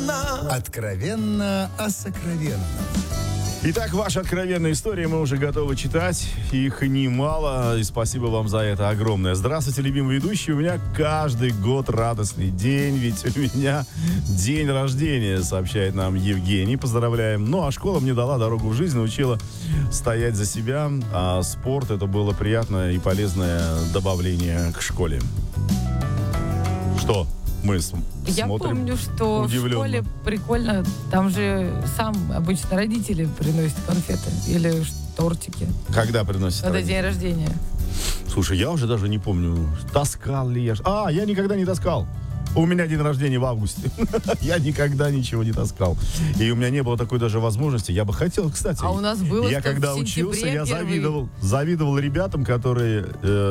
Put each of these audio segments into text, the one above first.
Откровенно о сокровенном. Итак, ваши откровенные истории мы уже готовы читать. Их немало, и спасибо вам за это огромное. Здравствуйте, любимые ведущие. У меня каждый год радостный день, ведь у меня день рождения, сообщает нам Евгений. Поздравляем. Ну, а школа мне дала дорогу в жизнь, научила стоять за себя. А спорт — это было приятное и полезное добавление к школе. Что? Мы Я смотрим помню, что удивленно. в школе прикольно, там же сам обычно родители приносят конфеты или тортики. Когда приносят? Когда родители? день рождения. Слушай, я уже даже не помню, таскал ли я. Я никогда не таскал. У меня день рождения в августе. Я никогда ничего не таскал. И у меня не было такой даже возможности. Я бы хотел, кстати. А у нас было, я что когда в учился, я первый... завидовал ребятам, которые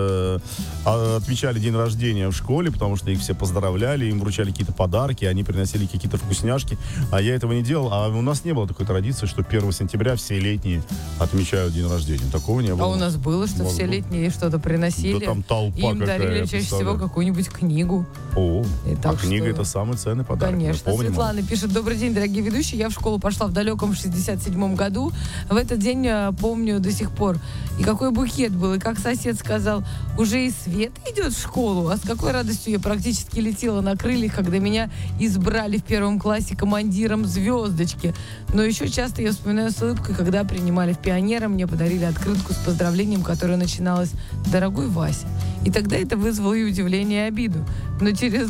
отмечали день рождения в школе, потому что их все поздравляли, им вручали какие-то подарки, они приносили какие-то вкусняшки. А я этого не делал. А у нас не было такой традиции, что 1 сентября все летние отмечают день рождения. Такого не было. А у нас было, что все летние что-то приносили. Да там толпа им дарили какая, чаще всего какую-нибудь книгу. А книга — это самый ценный подарок. Конечно. Светлана пишет: добрый день, дорогие ведущие. Я в школу пошла в далеком 67-м году. В этот день помню до сих пор. И какой букет был. И как сосед сказал: уже и Света идет в школу. А с какой радостью я практически летела на крыльях, когда меня избрали в 1 классе командиром звездочки. Но еще часто я вспоминаю с улыбкой, когда принимали в пионера, мне подарили открытку с поздравлением, которое начиналось: «Дорогой Вася». И тогда это вызвало и удивление, и обиду. Но через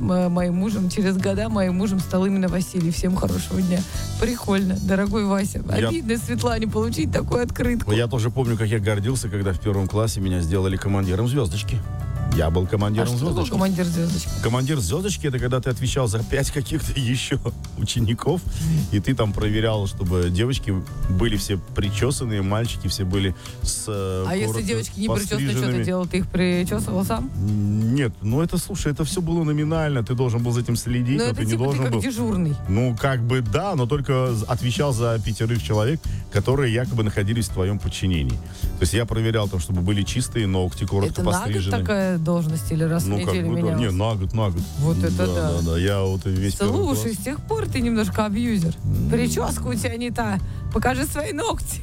года моим мужем стал именно Василий. Всем хорошего дня. Прикольно, дорогой Вася. Обидно Светлане получить такую открытку. Я тоже помню, как я гордился, когда в 1 классе меня сделали командиром звездочки. Я был командиром звездочки. Что командир звездочки? Командир звездочки — это когда ты отвечал за 5 каких-то еще учеников, и ты там проверял, чтобы девочки были все причесанные, мальчики все были с А если девочки не причесаны, что ты делал? Ты их причесывал сам? Нет, это все было номинально, ты должен был за этим следить, но это ты не типа должен ты как был. дежурный. Да, но только отвечал за 5 человек, которые якобы находились в твоем подчинении. То есть я проверял, чтобы были чистые ногти, коротко пострижены. Это на год такая должность или раз в неделю менялась? Не, на год. Вот это да. Я весь Слушай, с тех пор ты немножко абьюзер. Прическа у тебя не та. Покажи свои ногти.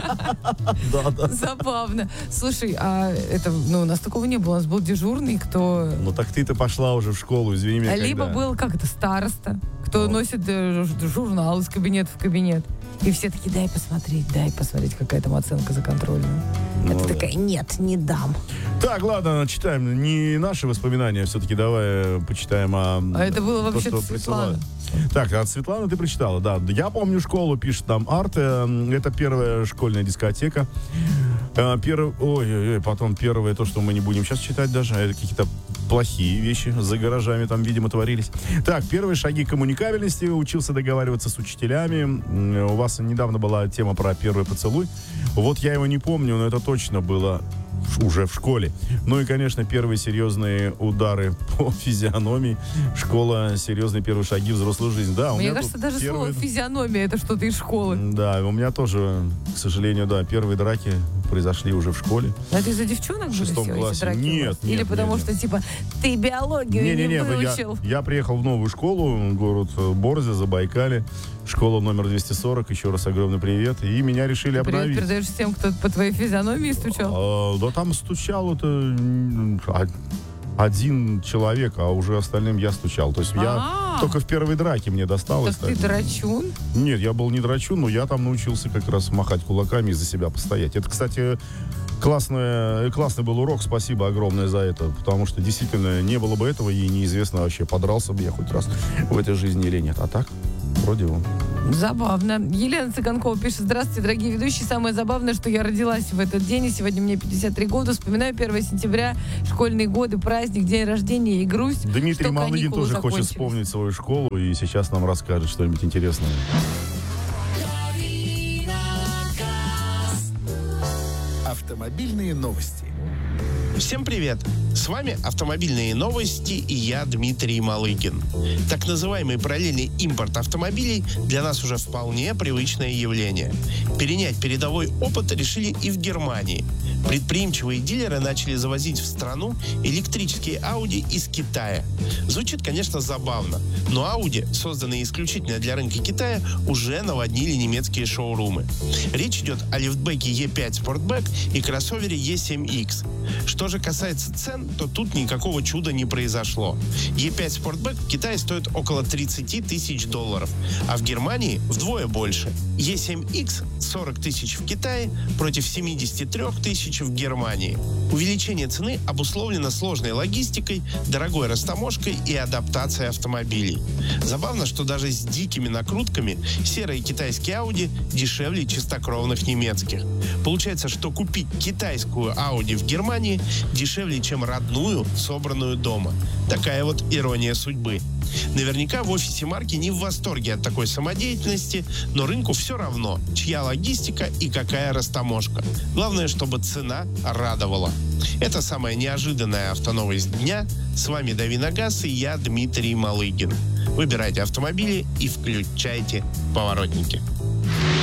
Да. Забавно. Слушай, а это, у нас такого не было. У нас был дежурный, кто... Так ты-то пошла уже в школу, извини меня. Либо был, староста, кто носит журнал из кабинета в кабинет. И все такие: дай посмотреть, какая там оценка за контрольную. Такая: нет, не дам. Так, ладно, читаем не наши воспоминания, все-таки давай почитаем это было вообще-то Светлана. Так, от Светланы ты прочитала, да. Я помню школу, пишет там Арте. Это первая школьная дискотека. Потом первое, то, что мы не будем сейчас читать даже, это какие-то плохие вещи за гаражами там, видимо, творились. Так, первые шаги коммуникабельности. Учился договариваться с учителями. У вас недавно была тема про первый поцелуй. Вот я его не помню, но это точно было уже в школе. Ну и, конечно, первые серьезные удары по физиономии. Школа — серьезные первые шаги в взрослую жизнь. Да, мне кажется, даже слово «физиономия» — это что-то из школы. Да, у меня тоже, к сожалению, первые драки произошли уже в школе. А это из-за девчонок были все эти драки? Нет. Или потому что, ты биологию не выучил? Я приехал в новую школу, город Борзе, Забайкалье. Школа номер 240, еще раз огромный привет. И меня решили обновить. Привет передаешь тем, кто по твоей физиономии стучал? Да там стучал один человек, а уже остальным я стучал. То есть я только в первой драке мне досталось. Так ты драчун? Нет, я был не драчун, но я там научился как раз махать кулаками и за себя постоять. Это, кстати, классный был урок, спасибо огромное за это, потому что действительно не было бы этого, и неизвестно вообще, подрался бы я хоть раз в этой жизни или нет. А так, вроде бы. Забавно. Елена Цыганкова пишет: здравствуйте, дорогие ведущие. Самое забавное, что я родилась в этот день, и сегодня мне 53 года. Вспоминаю 1 сентября, школьные годы, праздник, день рождения и грусть. Дмитрий Малыгин тоже хочет вспомнить свою школу и сейчас нам расскажет что-нибудь интересное. Автомобильные новости. Всем привет! С вами «Автомобильные новости» и я, Дмитрий Малыгин. Так называемый параллельный импорт автомобилей для нас уже вполне привычное явление. Перенять передовой опыт решили и в Германии. Предприимчивые дилеры начали завозить в страну электрические Audi из Китая. Звучит, конечно, забавно, но Audi, созданные исключительно для рынка Китая, уже наводнили немецкие шоурумы. Речь идет о лифтбеке E5 Sportback и кроссовере E7X. Что же касается цен, то тут никакого чуда не произошло. E5 Sportback в Китае стоит около 30 тысяч долларов, а в Германии вдвое больше. E7X 40 тысяч в Китае против 73 тысяч в Германии. Увеличение цены обусловлено сложной логистикой, дорогой растаможкой и адаптацией автомобилей. Забавно, что даже с дикими накрутками серые китайские Audi дешевле чистокровных немецких. Получается, что купить китайскую Audi в Германии дешевле, чем родную, собранную дома. Такая вот ирония судьбы. Наверняка в офисе марки не в восторге от такой самодеятельности, но рынку все равно, чья логистика и какая растаможка. Главное, чтобы цена радовала. Это самая неожиданная автоновость дня. С вами Давиногаз и я, Дмитрий Малыгин. Выбирайте автомобили и включайте поворотники.